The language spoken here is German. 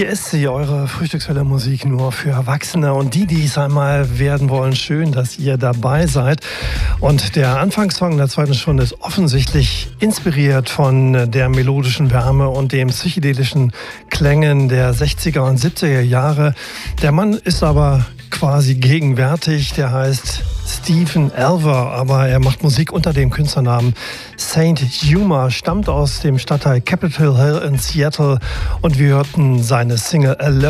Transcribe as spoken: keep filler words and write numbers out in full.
Hier ist sie, eure Frühstückswelle Musik nur für Erwachsene und die, die es einmal werden wollen. Schön, dass ihr dabei seid. Und der Anfangssong der zweiten Stunde ist offensichtlich inspiriert von der melodischen Wärme und den psychedelischen Klängen der sechziger und siebziger Jahre. Der Mann ist aber quasi gegenwärtig, der heißt Stephen Elver, aber er macht Musik unter dem Künstlernamen Saint Humor, stammt aus dem Stadtteil Capitol Hill in Seattle und wir hörten seine Single Alone.